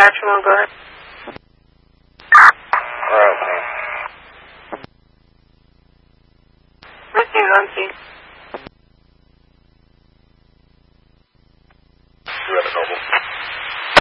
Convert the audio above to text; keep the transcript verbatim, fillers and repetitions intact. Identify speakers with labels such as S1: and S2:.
S1: Dispatcher one, go ahead.
S2: Alright, man.
S1: Received on scene.